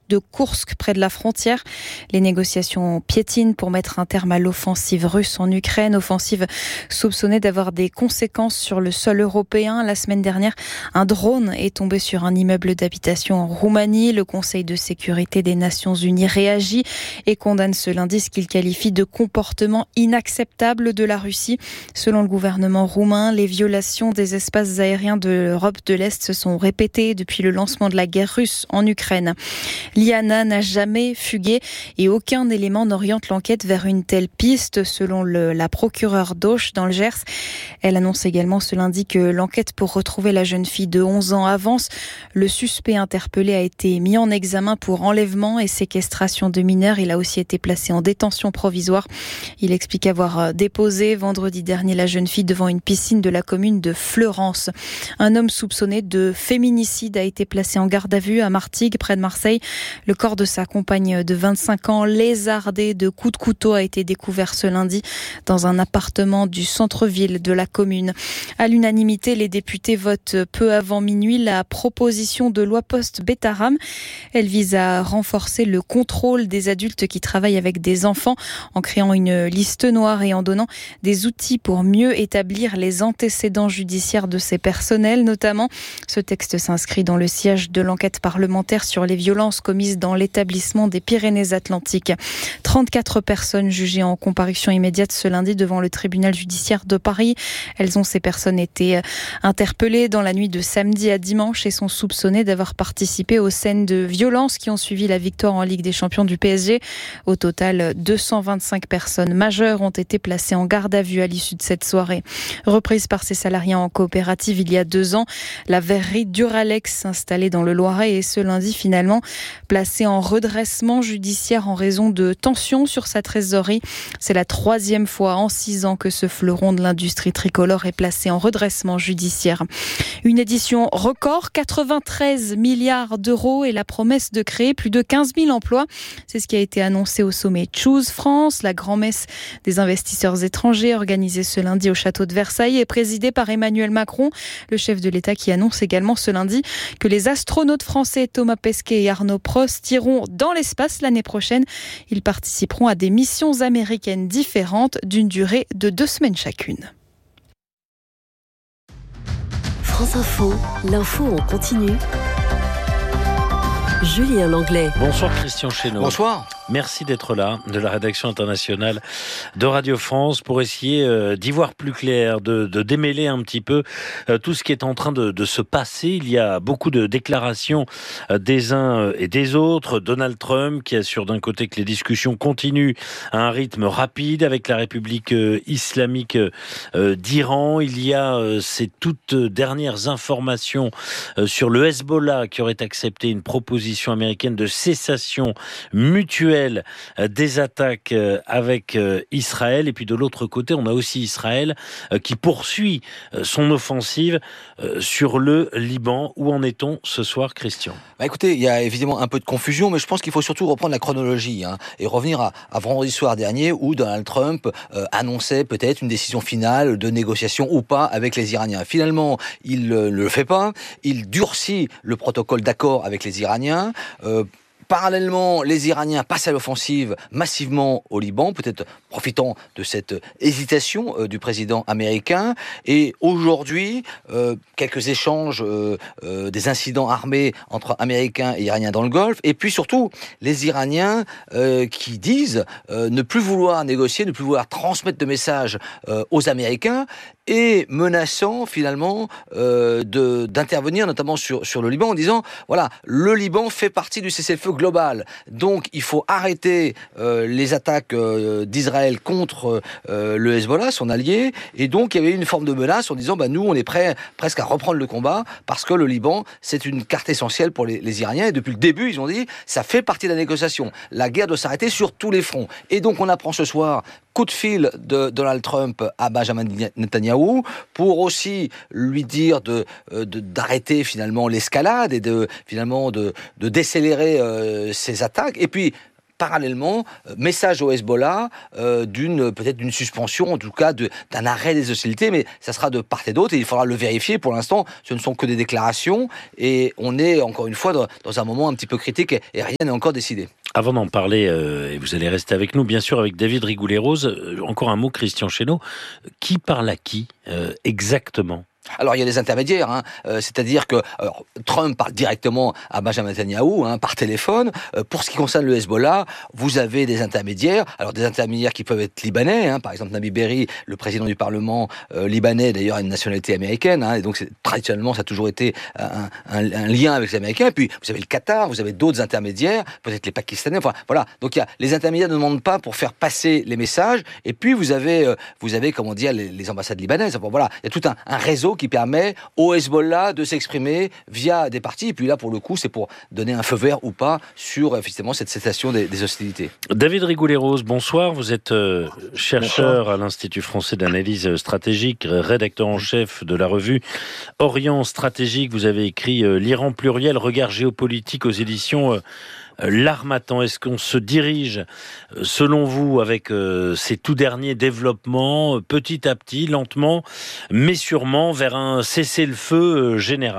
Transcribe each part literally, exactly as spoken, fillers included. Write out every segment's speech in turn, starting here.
de Koursk, près de la frontière. Les négociations piétinent pour mettre un terme à l'offensive russe en Ukraine, offensive soupçonnée d'avoir des conséquences sur le sol européen. La semaine dernière, un drone est tombé sur un immeuble d'habitation en Roumanie. Le Conseil de sécurité des Nations Unies réagit et condamne ce lundi ce qu'il qualifie de comportement inacceptable de la Russie. Selon le gouvernement roumain, les violations des espaces aériens de l'Europe de l'Est se sont répétées depuis le lancement de la guerre russe en Ukraine. Liana n'a jamais fugué et aucun élément n'oriente l'enquête vers une telle piste, selon le, la procureure d'Auch dans le Gers. Elle annonce également ce lundi que l'enquête pour retrouver la jeune fille de onze ans avance. Le suspect interpellé a été mis en examen pour enlèvement et séquestration de mineurs. Il a aussi été placé en détention provisoire. Il explique avoir déposé vendredi dernier la jeune fille devant une piscine de la commune de Fleurance. Un homme soupçonné de féminicide a été placé en garde à vue à Martigues, près de Marseille. Le corps de sa compagne de vingt-cinq ans, lézardé de coups de couteau, a été découvert ce lundi dans un appartement du centre-ville de la commune. À l'unanimité, les députés votent peu avant minuit la proposition de loi post-Betaram. Elle vise à renforcer le contrôle des adultes qui travaillent avec des enfants en créant une liste noire et en donnant des outils pour mieux établir les antécédents judiciaires de ces personnels notamment. Ce texte s'inscrit dans le sillage de l'enquête parlementaire sur les violences commises dans l'établissement des Pyrénées-Atlantiques. trente-quatre personnes jugées en comparution immédiate ce lundi devant le tribunal judiciaire de Paris. Elles ont, ces personnes, été interpellées dans la nuit de samedi à dimanche et sont soupçonnées d'avoir participé aux scènes de violence qui ont suivi la victoire en Ligue des Champions du P S G. Au total, deux cent vingt-cinq personnes majeures ont été placées en garde à vue à l'issue de cette soirée. Reprise par ses salariés en coopérative il y a deux ans, la verrerie Duralex installée dans le Loiret est ce lundi finalement placée en redressement judiciaire en raison de tensions sur sa trésorerie. C'est la troisième fois en six ans que ce fleuron de l'industrie tricolore est placé en redressement judiciaire. Une édition record, quatre-vingt-treize milliards d'euros et la promesse de créer plus de quinze mille emplois. C'est ce qui a été annoncé au sommet Choose France, la grand-messe des investisseurs étrangers organisée ce lundi au château de Versailles et présidée par Emmanuel Macron, le chef de l'État qui annonce également ce lundi que les astronautes français Thomas Pesquet et Arnaud Prost iront dans l'espace l'année prochaine. Ils participeront à des missions américaines différentes d'une durée de deux semaines chacune. France Info, l'info en continu. Julien Langlais. Bonsoir Christian Chesneau. Bonsoir. Merci d'être là, de la rédaction internationale de Radio France, pour essayer euh, d'y voir plus clair, de, de démêler un petit peu euh, tout ce qui est en train de, de se passer. Il y a beaucoup de déclarations euh, des uns et des autres. Donald Trump qui assure d'un côté que les discussions continuent à un rythme rapide avec la République euh, islamique euh, d'Iran. Il y a euh, ces toutes dernières informations euh, sur le Hezbollah qui aurait accepté une proposition américaine de cessation mutuelle des attaques avec Israël. Et puis de l'autre côté, on a aussi Israël qui poursuit son offensive sur le Liban. Où en est-on ce soir, Christian ? Bah écoutez, il y a évidemment un peu de confusion, mais je pense qu'il faut surtout reprendre la chronologie hein, et revenir à, à vendredi soir dernier où Donald Trump euh, annonçait peut-être une décision finale de négociation ou pas avec les Iraniens. Finalement, il ne euh, le fait pas. Il durcit le protocole d'accord avec les Iraniens. Euh, Parallèlement, les Iraniens passent à l'offensive massivement au Liban, peut-être profitant de cette hésitation euh, du président américain. Et aujourd'hui, euh, quelques échanges, euh, euh, des incidents armés entre Américains et Iraniens dans le Golfe. Et puis surtout, les Iraniens euh, qui disent euh, ne plus vouloir négocier, ne plus vouloir transmettre de messages euh, aux Américains, et menaçant finalement euh, de, d'intervenir notamment sur, sur le Liban en disant voilà, le Liban fait partie du cessez-le-feu global, donc il faut arrêter euh, les attaques euh, d'Israël contre euh, le Hezbollah, son allié, et donc il y avait une forme de menace en disant bah, nous on est prêts presque à reprendre le combat parce que le Liban c'est une carte essentielle pour les, les Iraniens, et depuis le début ils ont dit ça fait partie de la négociation, la guerre doit s'arrêter sur tous les fronts. Et donc on apprend ce soir coup de fil de Donald Trump à Benjamin Netanyahou pour aussi lui dire de, de d'arrêter finalement l'escalade et de finalement de, de décélérer euh, ses attaques. Et puis parallèlement, euh, message au Hezbollah euh, d'une peut-être d'une suspension, en tout cas de, d'un arrêt des hostilités, mais ça sera de part et d'autre et il faudra le vérifier. Pour l'instant, ce ne sont que des déclarations et on est encore une fois dans, dans un moment un petit peu critique et, et rien n'est encore décidé. Avant d'en parler, euh, et vous allez rester avec nous, bien sûr, avec David Rigoulet-Rose, euh, encore un mot, Christian Chesneau. Qui parle à qui euh, exactement ? Alors il y a des intermédiaires, hein. euh, c'est-à-dire que alors, Trump parle directement à Benjamin Netanyahou hein, par téléphone. Euh, pour ce qui concerne le Hezbollah, vous avez des intermédiaires. Alors des intermédiaires qui peuvent être libanais, hein. Par exemple Nabi Berri, le président du Parlement euh, libanais, d'ailleurs a une nationalité américaine, hein, et donc c'est, traditionnellement ça a toujours été un, un, un lien avec les Américains. Et puis vous avez le Qatar, vous avez d'autres intermédiaires, peut-être les Pakistanais. Enfin voilà, donc il y a les intermédiaires ne demandent pas pour faire passer les messages. Et puis vous avez euh, vous avez comment dire les, les ambassades libanaises. Enfin, voilà, il y a tout un, un réseau qui permet au Hezbollah de s'exprimer via des partis. Et puis là, pour le coup, c'est pour donner un feu vert ou pas sur effectivement cette cessation des, des hostilités. David Rigoulet-Rose, bonsoir. Vous êtes euh, chercheur bonsoir. à l'Institut français d'analyse stratégique, rédacteur en chef de la revue Orient Stratégique. Vous avez écrit euh, L'Iran pluriel, regard géopolitique aux éditions euh, L'Harmattan. Est-ce qu'on se dirige, selon vous, avec euh, ces tout derniers développements, petit à petit, lentement, mais sûrement, vers un cessez-le-feu euh, général ?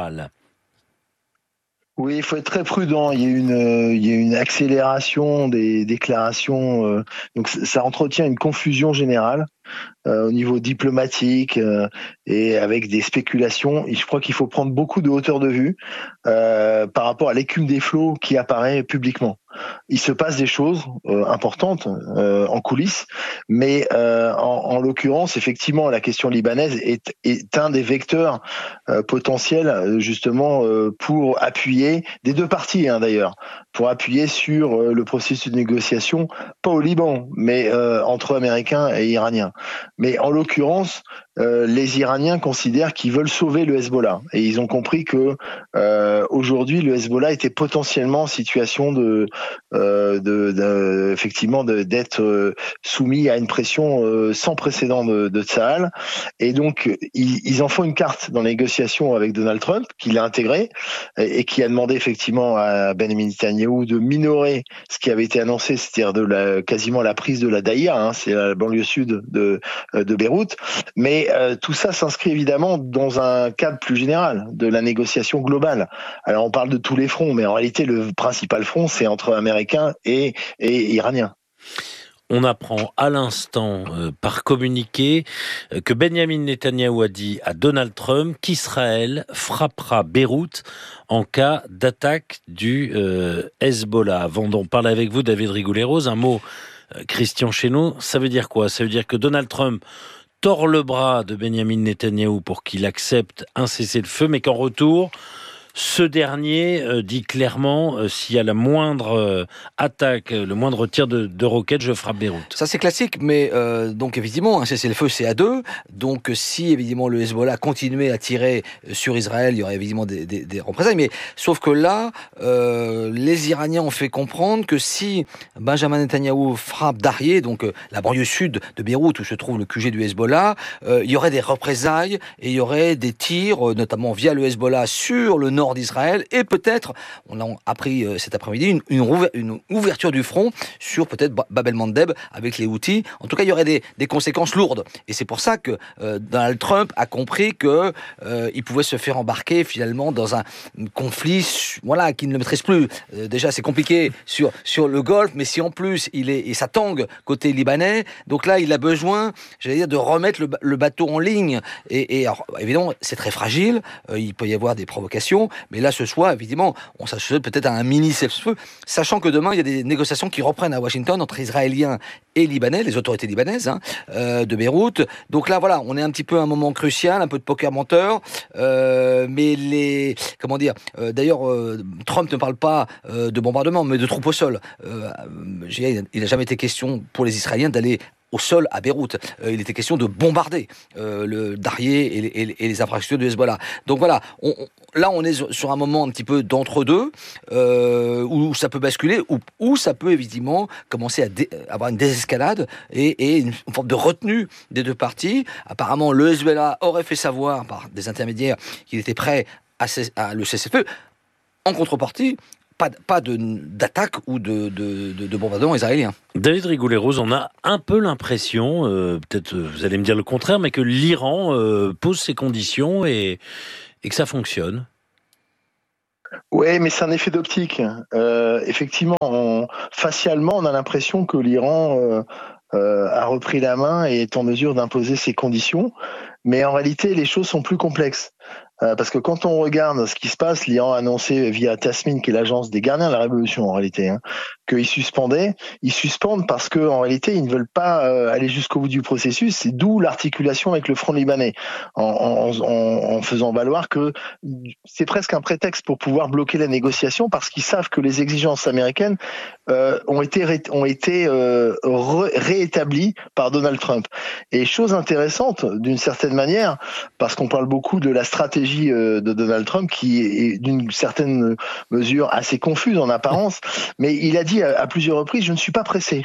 Oui, il faut être très prudent. Il y a une, euh, il y a une accélération des déclarations. Euh, donc, ça entretient une confusion générale euh, au niveau diplomatique euh, et avec des spéculations. Et je crois qu'il faut prendre beaucoup de hauteur de vue euh, par rapport à l'écume des flots qui apparaît publiquement. Il se passe des choses euh, importantes euh, en coulisses, mais euh, en, en l'occurrence, effectivement, la question libanaise est, est un des vecteurs euh, potentiels justement euh, pour appuyer, des deux parties hein, d'ailleurs, pour appuyer sur euh, le processus de négociation, pas au Liban, mais euh, entre Américains et Iraniens. Mais en l'occurrence, euh, les Iraniens considèrent qu'ils veulent sauver le Hezbollah et ils ont compris que euh, aujourd'hui le Hezbollah était potentiellement en situation de Euh, de, de, effectivement de, d'être euh, soumis à une pression euh, sans précédent de, de Tsahal. Et donc, ils, ils en font une carte dans les négociations avec Donald Trump, qui l'a intégré et, et qui a demandé effectivement à Benjamin Netanyahou de minorer ce qui avait été annoncé, c'est-à-dire de la, quasiment la prise de la Daïra, hein, c'est la banlieue sud de, de Beyrouth. Mais euh, tout ça s'inscrit évidemment dans un cadre plus général de la négociation globale. Alors, on parle de tous les fronts, mais en réalité, le principal front, c'est entre Américains et, et Iraniens. On apprend à l'instant euh, par communiqué euh, que Benjamin Netanyahou a dit à Donald Trump qu'Israël frappera Beyrouth en cas d'attaque du euh, Hezbollah. Avant d'en parler avec vous, David Rigoulet-Rose, un mot, euh, Christian Chesneau, ça veut dire quoi ? Ça veut dire que Donald Trump tord le bras de Benjamin Netanyahou pour qu'il accepte un cessez-le-feu, mais qu'en retour, ce dernier euh, dit clairement, euh, s'il y a la moindre euh, attaque, le moindre tir de, de roquette, je frappe Beyrouth. Ça c'est classique, mais euh, donc évidemment, un cessez-le-feu c'est à deux. Donc si évidemment le Hezbollah continuait à tirer sur Israël, il y aurait évidemment des, des, des représailles. Mais sauf que là, euh, les Iraniens ont fait comprendre que si Benjamin Netanyahou frappe Dariyeh, donc euh, la banlieue sud de Beyrouth où se trouve le Q G du Hezbollah, euh, il y aurait des représailles et il y aurait des tirs, euh, notamment via le Hezbollah sur le nord d'Israël et peut-être, on a appris euh, cet après-midi, une, une, rouver, une ouverture du front sur peut-être Bab el-Mandeb avec les Houthis. En tout cas, il y aurait des, des conséquences lourdes. Et c'est pour ça que euh, Donald Trump a compris que euh, il pouvait se faire embarquer finalement dans un conflit, voilà, qu'il ne maîtrise plus. Euh, déjà, c'est compliqué sur sur le Golfe, mais si en plus il est et ça tangue côté libanais, donc là, il a besoin, j'allais dire, de remettre le, le bateau en ligne. Et, et alors, évidemment, c'est très fragile. Euh, il peut y avoir des provocations. Mais là, ce soir, évidemment, on s'assure peut-être à un mini cessez-le-feu, sachant que demain, il y a des négociations qui reprennent à Washington entre Israéliens et Libanais, les autorités libanaises hein, euh, de Beyrouth. Donc là, voilà, on est un petit peu à un moment crucial, un peu de poker menteur. Euh, mais les, comment dire, euh, d'ailleurs, euh, Trump ne parle pas euh, de bombardement, mais de troupes au sol. Euh, il n'a jamais été question pour les Israéliens d'aller au sol à Beyrouth. Euh, il était question de bombarder euh, le Dariyeh et les, et, les, et les infrastructures du Hezbollah. Donc voilà, on, on, là on est sur un moment un petit peu d'entre-deux, euh, où ça peut basculer, ou où, où ça peut évidemment commencer à dé, avoir une désescalade et, et une, une forme de retenue des deux parties. Apparemment, le Hezbollah aurait fait savoir par des intermédiaires qu'il était prêt à, à le cessez-le-feu. En contrepartie, pas, pas de, d'attaque ou de, de, de, de bombardement israélien. David Rigoulet-Rose, on a un peu l'impression, euh, peut-être vous allez me dire le contraire, mais que l'Iran euh, pose ses conditions et, et que ça fonctionne. Oui, mais c'est un effet d'optique. Euh, effectivement, on, facialement, on a l'impression que l'Iran euh, euh, a repris la main et est en mesure d'imposer ses conditions. Mais en réalité, les choses sont plus complexes. Euh, parce que quand on regarde ce qui se passe, l'Iran a annoncé via Tasmin, qui est l'agence des gardiens de la révolution en réalité, hein, qu'ils suspendaient. Ils suspendent parce que en réalité, ils ne veulent pas euh, aller jusqu'au bout du processus. C'est d'où l'articulation avec le Front libanais, en, en, en, en faisant valoir que c'est presque un prétexte pour pouvoir bloquer la négociation, parce qu'ils savent que les exigences américaines euh, ont été ré, ont été euh, ré, réétablies par Donald Trump. Et chose intéressante, d'une certaine manière, parce qu'on parle beaucoup de la stratégie de Donald Trump, qui est d'une certaine mesure assez confuse en apparence, mais il a dit à, à plusieurs reprises, je ne suis pas pressé.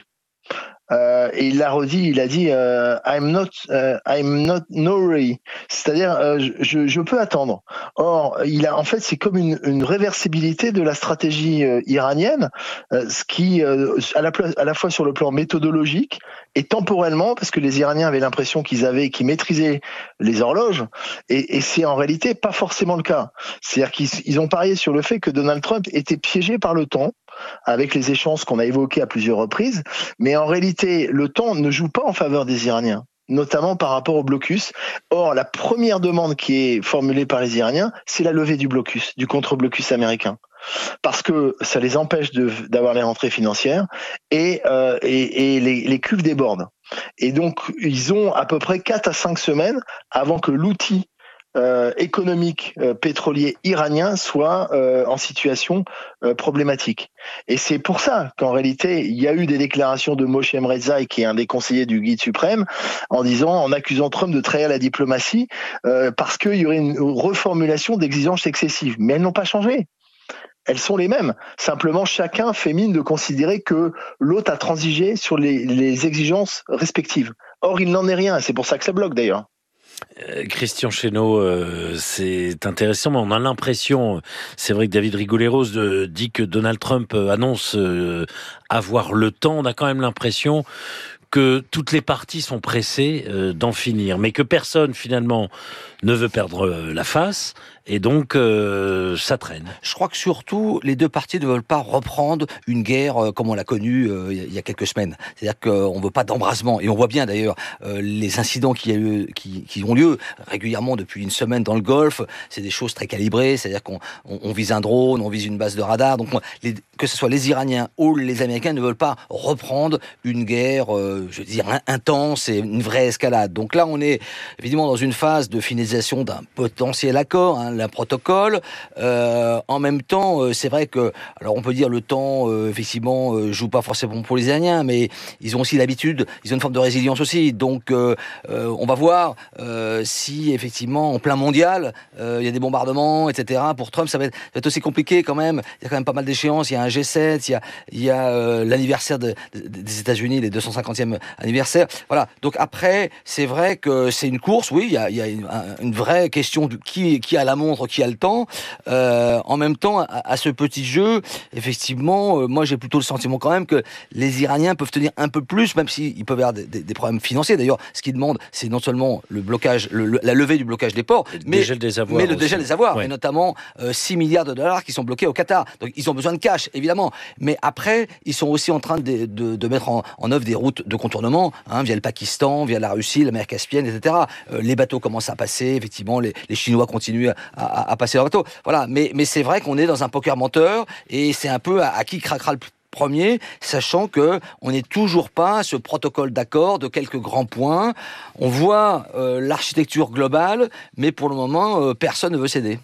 Euh, et il l'a redit, il a dit euh, I'm not, uh, I'm not no hurry, c'est-à-dire euh, je, je peux attendre. Or, il a en fait c'est comme une, une réversibilité de la stratégie euh, iranienne, euh, ce qui euh, à la à la fois sur le plan méthodologique et temporellement, parce que les Iraniens avaient l'impression qu'ils avaient, qu'ils maîtrisaient les horloges, et, et c'est en réalité pas forcément le cas. C'est-à-dire qu'ils ils ont parié sur le fait que Donald Trump était piégé par le temps, avec les échéances qu'on a évoquées à plusieurs reprises, mais en réalité, le temps ne joue pas en faveur des Iraniens, notamment par rapport au blocus. Or, la première demande qui est formulée par les Iraniens, c'est la levée du blocus, du contre-blocus américain, parce que ça les empêche de, d'avoir les rentrées financières et, euh, et, et les, les cuves débordent. Et donc, ils ont à peu près quatre à cinq semaines avant que l'outil Euh, économique euh, pétrolier iranien soit euh, en situation euh, problématique. Et c'est pour ça qu'en réalité, il y a eu des déclarations de Moshe Mrezai, qui est un des conseillers du guide suprême, en disant, en accusant Trump de trahir la diplomatie, euh, parce qu'il y aurait une reformulation d'exigences excessives. Mais elles n'ont pas changé. Elles sont les mêmes. Simplement, chacun fait mine de considérer que l'autre a transigé sur les, les exigences respectives. Or, il n'en est rien. C'est pour ça que ça bloque d'ailleurs. Euh, Christian Chesneau, euh, c'est intéressant, mais on a l'impression, c'est vrai que David Rigoulet-Rose euh, dit que Donald Trump euh, annonce euh, avoir le temps, on a quand même l'impression que toutes les parties sont pressées euh, d'en finir, mais que personne finalement ne veut perdre la face, et donc euh, ça traîne. Je crois que surtout, les deux parties ne veulent pas reprendre une guerre euh, comme on l'a connue euh, il y a quelques semaines. C'est-à-dire qu'on ne veut pas d'embrasement, et on voit bien d'ailleurs euh, les incidents qui, a eu, qui, qui ont lieu régulièrement depuis une semaine dans le Golfe. C'est des choses très calibrées, c'est-à-dire qu'on on, on vise un drone, on vise une base de radar, donc les, que ce soit les Iraniens ou les Américains ne veulent pas reprendre une guerre, euh, je veux dire, intense et une vraie escalade. Donc là, on est évidemment dans une phase de finalisation d'un potentiel accord, hein, un protocole. Euh, en même temps, euh, c'est vrai que, alors on peut dire le temps, euh, effectivement, euh, joue pas forcément pour les Iraniens, mais ils ont aussi l'habitude, ils ont une forme de résilience aussi. Donc, euh, euh, on va voir euh, si effectivement, en plein mondial, euh, il y a des bombardements, et cetera. Pour Trump, ça va être, ça va être aussi compliqué quand même. Il y a quand même pas mal d'échéances. Il y a un G sept, il y a, il y a euh, l'anniversaire de, de, des États-Unis, les deux cent cinquantième anniversaire. Voilà. Donc après, c'est vrai que c'est une course. Oui, il y a, il y a une, une vraie question de qui, qui a la montre, qui a le temps. Euh, en même temps, à, à ce petit jeu, effectivement, euh, moi j'ai plutôt le sentiment quand même que les Iraniens peuvent tenir un peu plus, même s'ils peuvent avoir des, des, des problèmes financiers. D'ailleurs, ce qu'ils demandent, c'est non seulement le blocage, le, le, la levée du blocage des ports, mais, dégel des avoirs mais le dégel des avoirs, ouais. et notamment euh, six milliards de dollars qui sont bloqués au Qatar. Donc ils ont besoin de cash, évidemment. Mais après, ils sont aussi en train de, de, de mettre en, en œuvre des routes de contournement, hein, via le Pakistan, via la Russie, la mer Caspienne, et cetera. Euh, les bateaux commencent à passer, effectivement, les, les Chinois continuent à, à, à passer leurs bateaux. Voilà, mais, mais c'est vrai qu'on est dans un poker menteur, et c'est un peu à, à qui craquera le premier, sachant que on n'est toujours pas à ce protocole d'accord de quelques grands points. On voit euh, l'architecture globale, mais pour le moment, euh, personne ne veut céder.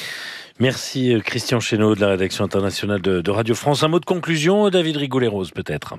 Merci Christian Chesneau de la rédaction internationale de, de Radio France. Un mot de conclusion, David Rigoulet-Rose peut-être.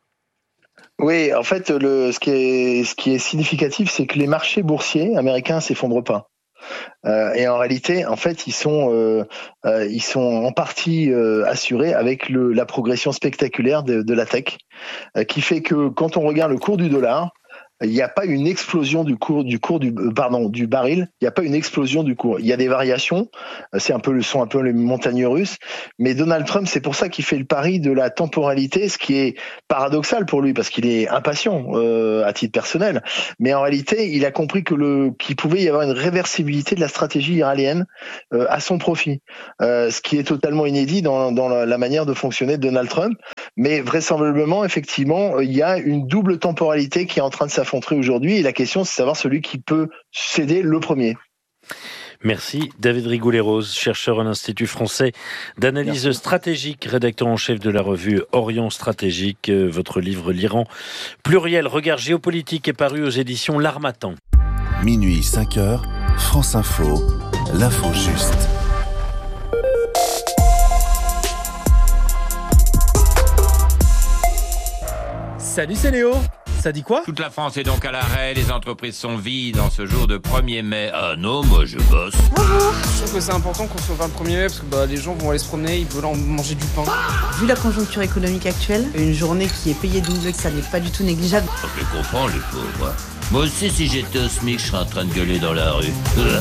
Oui, en fait, le, ce, qui est, ce qui est significatif, c'est que les marchés boursiers américains s'effondrent pas. Euh, et en réalité, en fait, ils sont, euh, euh, ils sont en partie euh, assurés avec le, la progression spectaculaire de, de la tech, euh, qui fait que quand on regarde le cours du dollar, il n'y a pas une explosion du cours du cours du pardon du baril. Il n'y a pas une explosion du cours. Il y a des variations. C'est un peu le sont un peu les montagnes russes. Mais Donald Trump, c'est pour ça qu'il fait le pari de la temporalité, ce qui est paradoxal pour lui parce qu'il est impatient euh, à titre personnel. Mais en réalité, il a compris que le qu'il pouvait y avoir une réversibilité de la stratégie iranienne euh, à son profit, euh, ce qui est totalement inédit dans dans la, la manière de fonctionner de Donald Trump. Mais vraisemblablement, effectivement, il y a une double temporalité qui est en train de s'affronter aujourd'hui, et la question c'est de savoir celui qui peut céder le premier. Merci David Rigoulet-Rose, chercheur à l'Institut français d'analyse Merci. stratégique, rédacteur en chef de la revue Orient Stratégique. Votre livre L'Iran pluriel, regard géopolitique est paru aux éditions L'Harmattan. Minuit cinq heures, France Info, l'info juste. Salut, c'est Léo. Ça dit quoi ? Toute la France est donc à l'arrêt, les entreprises sont vides en ce jour de premier mai. Ah non, moi je bosse. Bonjour. Je trouve que c'est important qu'on se retrouve le premier mai parce que bah, les gens vont aller se promener, ils veulent manger du pain. Vu la conjoncture économique actuelle, une journée qui est payée double, ça n'est pas du tout négligeable. Je les comprends, les pauvres. Moi aussi, si j'étais au SMIC, je serais en train de gueuler dans la rue.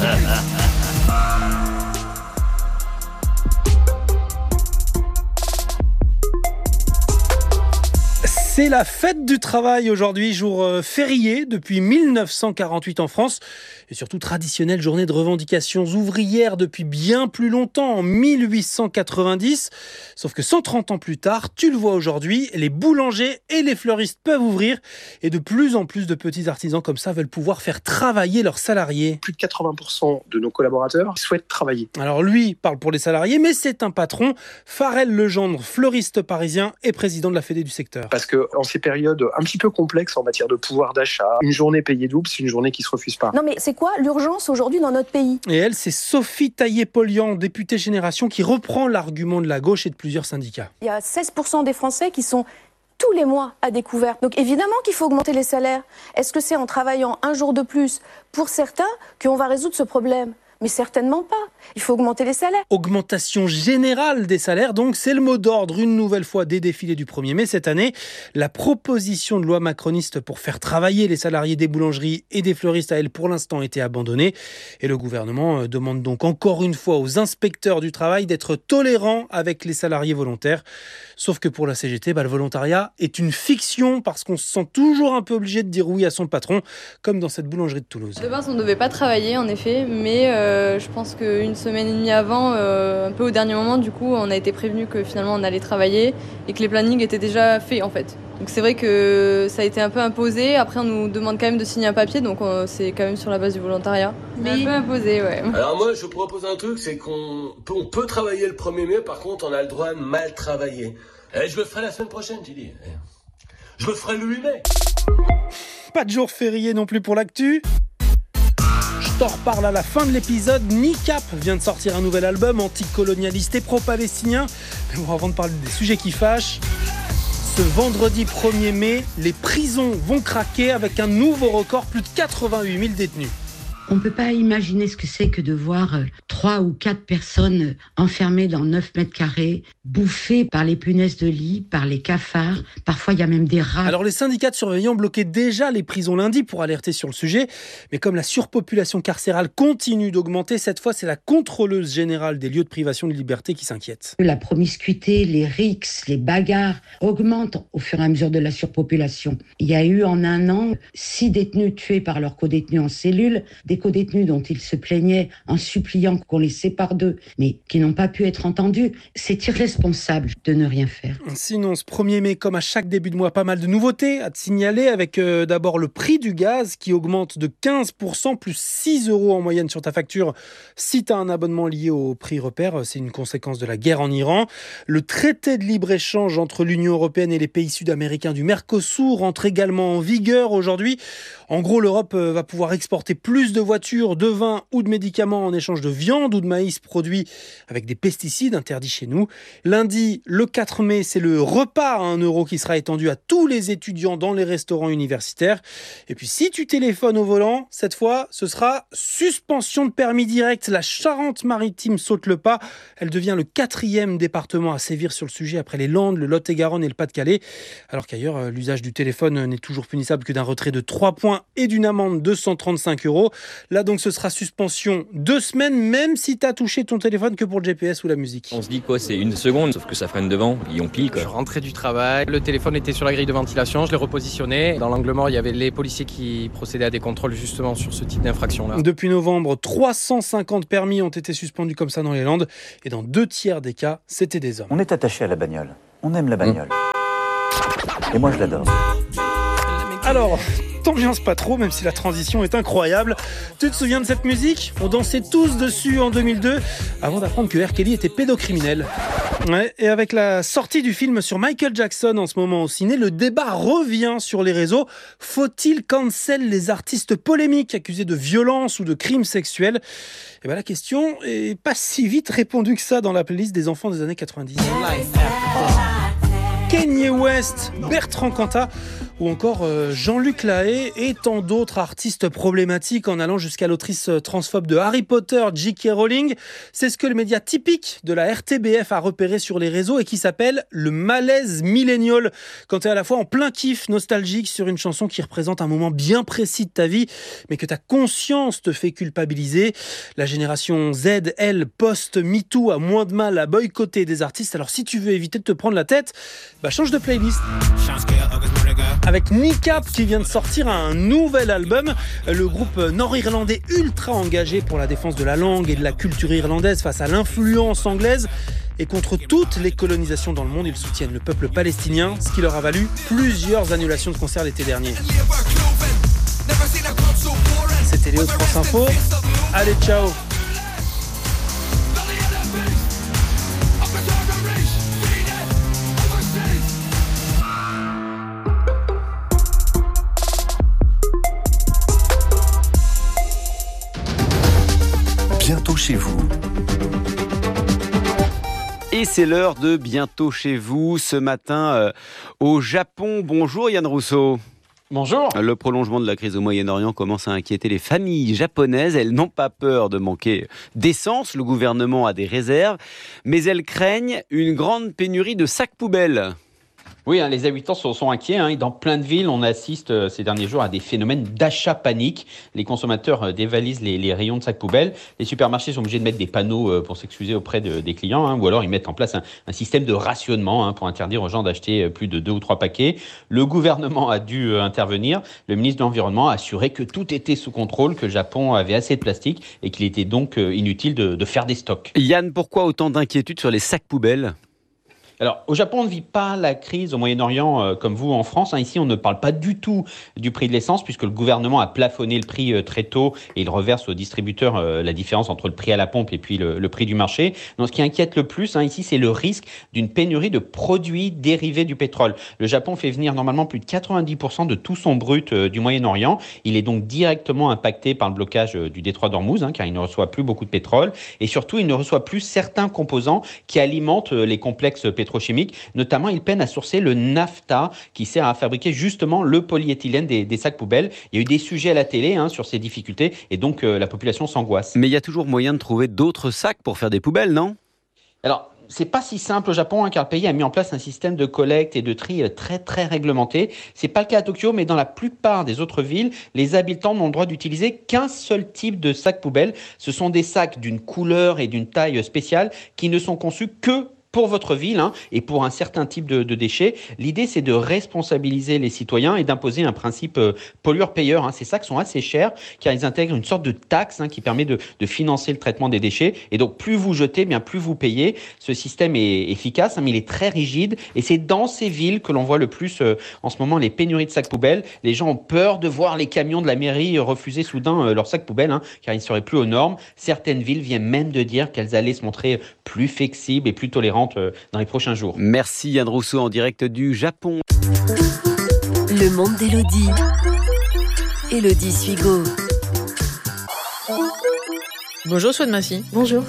C'est la fête du travail aujourd'hui, jour férié depuis mille neuf cent quarante-huit en France et surtout traditionnelle journée de revendications ouvrières depuis bien plus longtemps, en mille huit cent quatre-vingt-dix. Sauf que cent trente ans plus tard, tu le vois aujourd'hui, les boulangers et les fleuristes peuvent ouvrir et de plus en plus de petits artisans comme ça veulent pouvoir faire travailler leurs salariés. Plus de quatre-vingts pour cent de nos collaborateurs souhaitent travailler. Alors lui parle pour les salariés, mais c'est un patron, Farel Legendre, fleuriste parisien et président de la Fédé du secteur. Parce que en ces périodes un petit peu complexes en matière de pouvoir d'achat, une journée payée double, c'est une journée qui se refuse pas. Non mais c'est quoi l'urgence aujourd'hui dans notre pays ? Et elle, c'est Sophie Taillé-Polian, députée Génération, qui reprend l'argument de la gauche et de plusieurs syndicats. Il y a seize pour cent des Français qui sont tous les mois à découvert. Donc évidemment qu'il faut augmenter les salaires. Est-ce que c'est en travaillant un jour de plus pour certains qu'on va résoudre ce problème ? Mais certainement pas. Il faut augmenter les salaires. Augmentation générale des salaires, donc c'est le mot d'ordre une nouvelle fois des défilés du premier mai cette année. La proposition de loi macroniste pour faire travailler les salariés des boulangeries et des fleuristes a, elle, pour l'instant été abandonnée. Et le gouvernement demande donc encore une fois aux inspecteurs du travail d'être tolérants avec les salariés volontaires. Sauf que pour la C G T, bah, le volontariat est une fiction parce qu'on se sent toujours un peu obligé de dire oui à son patron, comme dans cette boulangerie de Toulouse. De base, on ne devait pas travailler, en effet, mais euh, je pense qu'une semaine et demie avant, euh, un peu au dernier moment, du coup, on a été prévenu que finalement on allait travailler et que les plannings étaient déjà faits, en fait. Donc c'est vrai que ça a été un peu imposé. Après, on nous demande quand même de signer un papier, donc on, c'est quand même sur la base du volontariat. Mais un peu imposé, ouais. Alors moi, je propose un truc, c'est qu'on peut, on peut travailler le premier mai, par contre, on a le droit de mal travailler. Et je le ferai la semaine prochaine, j'ai dit. Je le ferai le huit mai. Pas de jour férié non plus pour l'actu. Je t'en reparle à la fin de l'épisode. Nicap vient de sortir un nouvel album anticolonialiste et pro-palestinien. Mais bon, avant de parler des sujets qui fâchent, ce vendredi premier mai, les prisons vont craquer avec un nouveau record, plus de quatre-vingt-huit mille détenus. On ne peut pas imaginer ce que c'est que de voir trois ou quatre personnes enfermées dans neuf mètres carrés, bouffées par les punaises de lit, par les cafards. Parfois, il y a même des rats. Alors, les syndicats de surveillants bloquaient déjà les prisons lundi pour alerter sur le sujet. Mais comme la surpopulation carcérale continue d'augmenter, cette fois, c'est la contrôleuse générale des lieux de privation de liberté qui s'inquiète. La promiscuité, les rixes, les bagarres augmentent au fur et à mesure de la surpopulation. Il y a eu en un an six détenus tués par leurs codétenus en cellule, des codétenus dont ils se plaignaient en suppliant qu'on les sépare d'eux, mais qui n'ont pas pu être entendus. C'est irresponsable de ne rien faire. Sinon, ce premier mai, comme à chaque début de mois, pas mal de nouveautés à te signaler, avec euh, d'abord le prix du gaz qui augmente de quinze pour cent, plus six euros en moyenne sur ta facture si tu as un abonnement lié au prix repère. C'est une conséquence de la guerre en Iran. Le traité de libre-échange entre l'Union européenne et les pays sud-américains du Mercosur entre également en vigueur aujourd'hui. En gros, l'Europe va pouvoir exporter plus de voiture, de vin ou de médicaments en échange de viande ou de maïs produits avec des pesticides interdits chez nous. Lundi, le quatre mai, c'est le repas à un euro qui sera étendu à tous les étudiants dans les restaurants universitaires. Et puis si tu téléphones au volant, cette fois, ce sera suspension de permis direct. La Charente-Maritime saute le pas. Elle devient le quatrième département à sévir sur le sujet après les Landes, le Lot-et-Garonne et le Pas-de-Calais. Alors qu'ailleurs, l'usage du téléphone n'est toujours punissable que d'un retrait de trois points et d'une amende de cent trente-cinq euros. Là donc, ce sera suspension deux semaines, même si tu as touché ton téléphone que pour le G P S ou la musique. On se dit quoi, c'est une seconde, sauf que ça freine devant, et on pile quoi. Je rentrais du travail, le téléphone était sur la grille de ventilation, je l'ai repositionné. Dans l'angle mort, il y avait les policiers qui procédaient à des contrôles justement sur ce type d'infraction-là. Depuis novembre, trois cent cinquante permis ont été suspendus comme ça dans les Landes, et dans deux tiers des cas, c'était des hommes. On est attaché à la bagnole, on aime la bagnole. Mmh. Et moi je l'adore. Alors, t'ambiances pas trop, même si la transition est incroyable. Tu te souviens de cette musique ? On dansait tous dessus en deux mille deux, avant d'apprendre que R. Kelly était pédocriminel. Ouais, et avec la sortie du film sur Michael Jackson en ce moment au ciné, le débat revient sur les réseaux. Faut-il cancel les artistes polémiques accusés de violence ou de crimes sexuels ? Et ben la question est pas si vite répondue que ça dans la playlist des enfants des années quatre-vingt-dix. Kanye West, Bertrand Cantat ou encore Jean-Luc Lahaye et tant d'autres artistes problématiques en allant jusqu'à l'autrice transphobe de Harry Potter, J K Rowling. C'est ce que le média typique de la R T B F a repéré sur les réseaux et qui s'appelle le malaise millénial. Quand tu es à la fois en plein kiff nostalgique sur une chanson qui représente un moment bien précis de ta vie, mais que ta conscience te fait culpabiliser. La génération Z, elle, post-MeToo, a moins de mal à boycotter des artistes. Alors si tu veux éviter de te prendre la tête, bah change de playlist. Avec Niqab qui vient de sortir un nouvel album, le groupe nord-irlandais ultra engagé pour la défense de la langue et de la culture irlandaise face à l'influence anglaise. Et contre toutes les colonisations dans le monde, ils soutiennent le peuple palestinien, ce qui leur a valu plusieurs annulations de concerts l'été dernier. C'était Léo de France Info. Allez, ciao. Bientôt chez vous. Et c'est l'heure de Bientôt chez vous, ce matin euh, au Japon. Bonjour Yann Rousseau. Bonjour. Le prolongement de la crise au Moyen-Orient commence à inquiéter les familles japonaises. Elles n'ont pas peur de manquer d'essence. Le gouvernement a des réserves, mais elles craignent une grande pénurie de sacs poubelles. Oui, hein, les habitants sont, sont inquiets. Hein. Dans plein de villes, on assiste euh, ces derniers jours à des phénomènes d'achat panique. Les consommateurs euh, dévalisent les, les rayons de sacs poubelles. Les supermarchés sont obligés de mettre des panneaux euh, pour s'excuser auprès de, des clients, hein, ou alors ils mettent en place un, un système de rationnement hein, pour interdire aux gens d'acheter euh, plus de deux ou trois paquets. Le gouvernement a dû euh, intervenir. Le ministre de l'Environnement a assuré que tout était sous contrôle, que le Japon avait assez de plastique et qu'il était donc euh, inutile de, de faire des stocks. Yann, pourquoi autant d'inquiétude sur les sacs poubelles ? Alors, au Japon, on ne vit pas la crise au Moyen-Orient euh, comme vous en France. Hein. Ici, on ne parle pas du tout du prix de l'essence puisque le gouvernement a plafonné le prix euh, très tôt et il reverse aux distributeurs euh, la différence entre le prix à la pompe et puis le, le prix du marché. Donc, ce qui inquiète le plus hein, ici, c'est le risque d'une pénurie de produits dérivés du pétrole. Le Japon fait venir normalement plus de quatre-vingt-dix pour cent de tout son brut euh, du Moyen-Orient. Il est donc directement impacté par le blocage euh, du détroit d'Ormuz hein, car il ne reçoit plus beaucoup de pétrole et surtout, il ne reçoit plus certains composants qui alimentent euh, les complexes pétroliers. pétrochimiques. Notamment, ils peinent à sourcer le naphta qui sert à fabriquer justement le polyéthylène des, des sacs poubelles. Il y a eu des sujets à la télé hein, sur ces difficultés et donc euh, la population s'angoisse. Mais il y a toujours moyen de trouver d'autres sacs pour faire des poubelles, non ? Alors, c'est pas si simple au Japon, hein, car le pays a mis en place un système de collecte et de tri très très réglementé. C'est pas le cas à Tokyo, mais dans la plupart des autres villes, les habitants n'ont le droit d'utiliser qu'un seul type de sac poubelle. Ce sont des sacs d'une couleur et d'une taille spéciale qui ne sont conçus que pour votre ville hein, et pour un certain type de, de déchets. L'idée, c'est de responsabiliser les citoyens et d'imposer un principe euh, pollueur-payeur. Hein. Ces sacs sont assez chers car ils intègrent une sorte de taxe hein, qui permet de, de financer le traitement des déchets. Et donc, plus vous jetez, bien plus vous payez. Ce système est efficace, hein, mais il est très rigide. Et c'est dans ces villes que l'on voit le plus euh, en ce moment les pénuries de sacs poubelles. Les gens ont peur de voir les camions de la mairie refuser soudain euh, leurs sacs poubelles hein, car ils ne seraient plus aux normes. Certaines villes viennent même de dire qu'elles allaient se montrer plus flexibles et plus tolérantes dans les prochains jours. Merci Yann Rousseau en direct du Japon. Le monde d'Élodie. Élodie Suigo. Bonjour Souad Massi. Bonjour.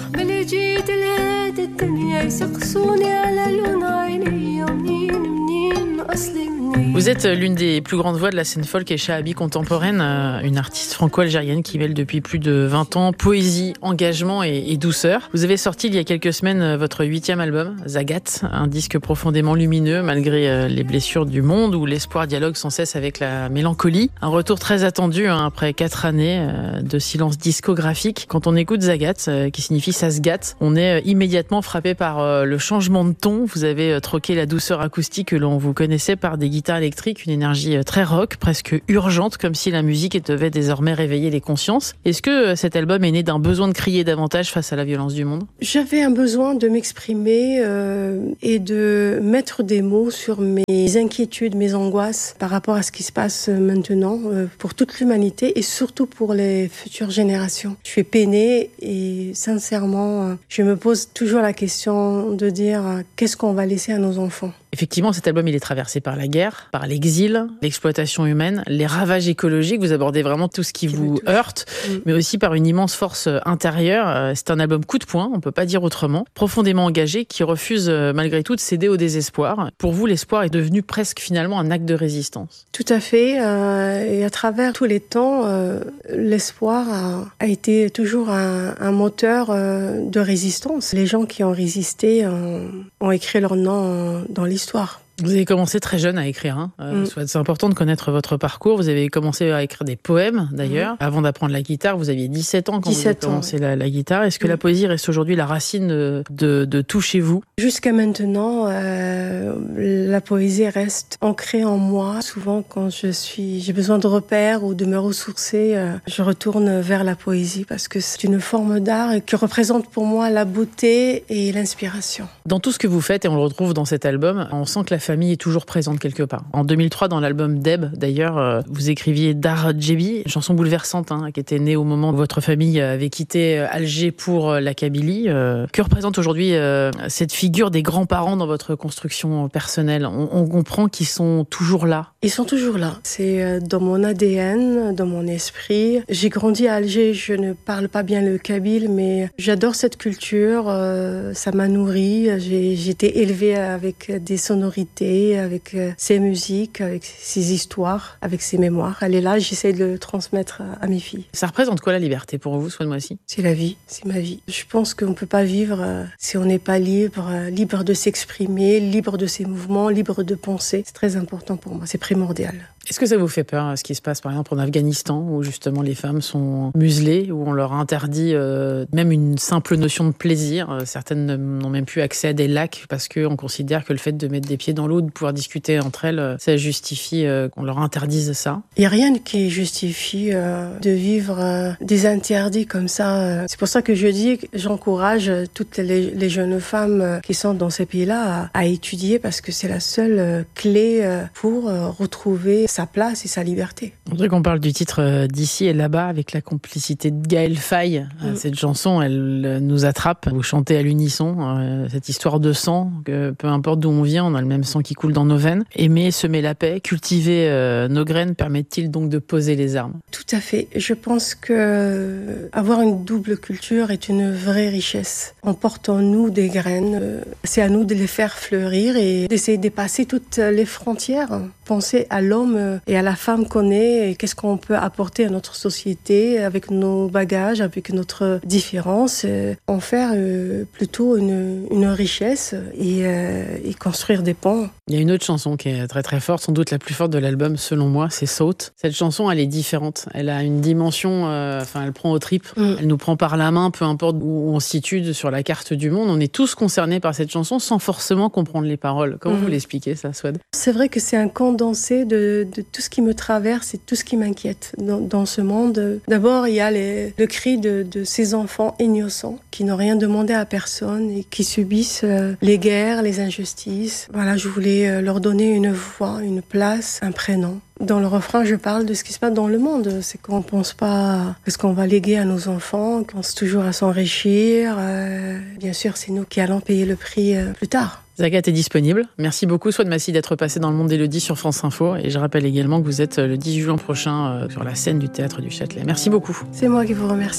Vous êtes l'une des plus grandes voix de la scène folk et shahabi contemporaine, une artiste franco-algérienne qui mêle depuis plus de vingt ans poésie, engagement et, et douceur. Vous avez sorti il y a quelques semaines votre huitième album, Zagat, un disque profondément lumineux malgré les blessures du monde où l'espoir dialogue sans cesse avec la mélancolie. Un retour très attendu hein, après quatre années de silence discographique. Quand on écoute Zagat, qui signifie ça se gâte, on est immédiatement frappé par le changement de ton. Vous avez troqué la douceur acoustique que l'on vous connaissait par des guitares électriques, une énergie très rock, presque urgente, comme si la musique devait désormais réveiller les consciences. Est-ce que cet album est né d'un besoin de crier davantage face à la violence du monde ? J'avais un besoin de m'exprimer euh, et de mettre des mots sur mes inquiétudes, mes angoisses par rapport à ce qui se passe maintenant euh, pour toute l'humanité et surtout pour les futures générations. Je suis peinée et sincèrement, je me pose toujours la question de dire euh, qu'est-ce qu'on va laisser à nos enfants ? Effectivement, cet album, il est traversé par la guerre, par l'exil, l'exploitation humaine, les ravages écologiques. Vous abordez vraiment tout ce qui vous heurte, mais aussi par une immense force intérieure. C'est un album coup de poing, on peut pas dire autrement, profondément engagé, qui refuse malgré tout de céder au désespoir. Pour vous, l'espoir est devenu presque finalement un acte de résistance. Tout à fait. Euh, et à travers tous les temps, euh, l'espoir a, a été toujours un, un moteur euh, de résistance. Les gens qui ont résisté euh, ont écrit leur nom dans l'histoire. Vous avez commencé très jeune à écrire. Hein. Euh, mm. C'est important de connaître votre parcours. Vous avez commencé à écrire des poèmes, d'ailleurs. Mm. Avant d'apprendre la guitare, vous aviez dix-sept ans quand vous avez commencé la, la guitare. Est-ce que mm. la poésie reste aujourd'hui la racine de, de, de tout chez vous ? Jusqu'à maintenant, euh, la poésie reste ancrée en moi. Souvent, quand je suis, j'ai besoin de repères ou de me ressourcer, euh, je retourne vers la poésie parce que c'est une forme d'art qui représente pour moi la beauté et l'inspiration. Dans tout ce que vous faites, et on le retrouve dans cet album, on sent que la famille est toujours présente quelque part. En deux mille trois, dans l'album Deb, d'ailleurs, vous écriviez Dar Djebi, une chanson bouleversante hein, qui était née au moment où votre famille avait quitté Alger pour la Kabylie. Que représente aujourd'hui cette figure des grands-parents dans votre construction personnelle ? On, on comprend qu'ils sont toujours là. Ils sont toujours là. C'est dans mon A D N, dans mon esprit. J'ai grandi à Alger, je ne parle pas bien le kabyle, mais j'adore cette culture. Ça m'a nourrie. J'ai, j'ai été élevée avec des sonorités, avec ses musiques, avec ses histoires, avec ses mémoires. Elle est là, j'essaie de le transmettre à mes filles. Ça représente quoi la liberté pour vous, Souad Massi ? C'est la vie, c'est ma vie. Je pense qu'on ne peut pas vivre si on n'est pas libre, libre de s'exprimer, libre de ses mouvements, libre de penser. C'est très important pour moi, c'est primordial. Est-ce que ça vous fait peur, ce qui se passe par exemple en Afghanistan, où justement les femmes sont muselées, où on leur interdit euh, même une simple notion de plaisir ? Certaines n'ont même plus accès à des lacs parce qu'on considère que le fait de mettre des pieds dans l'eau, de pouvoir discuter entre elles, ça justifie euh, qu'on leur interdise ça. Il n'y a rien qui justifie euh, de vivre euh, des interdits comme ça. C'est pour ça que je dis que j'encourage toutes les, les jeunes femmes qui sont dans ces pays-là à, à étudier parce que c'est la seule euh, clé euh, pour euh, retrouver sa place et sa liberté. On voudrait qu'on parle du titre d'ici et là-bas avec la complicité de Gaël Faye. Mm. Cette chanson, elle nous attrape. Vous chantez à l'unisson euh, cette histoire de sang, que peu importe d'où on vient, on a le même sang qui coule dans nos veines. Aimer, semer la paix, cultiver euh, nos graines, permet-il donc de poser les armes ? Tout à fait. Je pense que avoir une double culture est une vraie richesse. On porte en nous des graines. C'est à nous de les faire fleurir et d'essayer de dépasser toutes les frontières. Penser à l'homme et à la femme qu'on est et qu'est-ce qu'on peut apporter à notre société avec nos bagages, avec notre différence, en faire euh, plutôt une, une richesse et, euh, et construire des ponts. Il y a une autre chanson qui est très très forte, sans doute la plus forte de l'album selon moi, c'est Saute. Cette chanson, elle est différente, elle a une dimension, euh, enfin elle prend aux tripes, mm. elle nous prend par la main, peu importe où on se situe sur la carte du monde, on est tous concernés par cette chanson sans forcément comprendre les paroles. Comment mm. vous l'expliquez ça, Souad ? C'est vrai que c'est un condensé de, de tout ce qui me traverse et tout ce qui m'inquiète dans, dans ce monde. D'abord, il y a les, le cri de, de ces enfants innocents qui n'ont rien demandé à personne et qui subissent euh, les guerres, les injustices. Voilà, je voulais leur donner une voix, une place, un prénom. Dans le refrain, je parle de ce qui se passe dans le monde. C'est qu'on ne pense pas à ce qu'on va léguer à nos enfants, qu'on pense toujours à s'enrichir. Euh, bien sûr, c'est nous qui allons payer le prix euh, plus tard. Zagat est disponible. Merci beaucoup, Souad Massi, d'être passé dans le monde d'Élodie sur France Info. Et je rappelle également que vous êtes le dix juin prochain sur la scène du Théâtre du Châtelet. Merci beaucoup. C'est moi qui vous remercie.